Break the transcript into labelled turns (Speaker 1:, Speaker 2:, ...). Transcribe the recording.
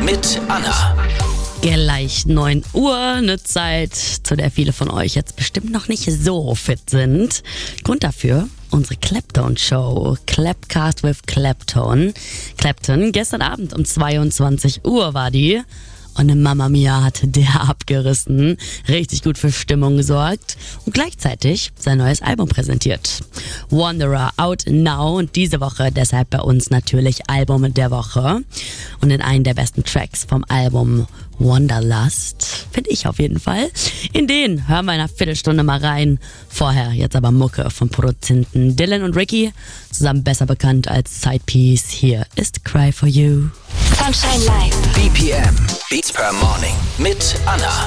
Speaker 1: mit Anna.
Speaker 2: Gleich 9 Uhr, eine Zeit, zu der viele von euch jetzt bestimmt noch nicht so fit sind. Grund dafür, unsere Clapton-Show, Clapcast with Clapton. Clapton, gestern Abend um 22 Uhr war die. Und Mamma Mia hat der abgerissen, richtig gut für Stimmung gesorgt und gleichzeitig sein neues Album präsentiert. Wanderer out now und diese Woche deshalb bei uns natürlich Album der Woche. Und in einen der besten Tracks vom Album Wanderlust, finde ich auf jeden Fall. In den hören wir in einer Viertelstunde mal rein. Vorher jetzt aber Mucke von Produzenten Dylan und Ricky, zusammen besser bekannt als Sidepiece. Hier ist Cry for You.
Speaker 3: Sunshine Live.
Speaker 1: BPM, Beats per Morning mit Anna.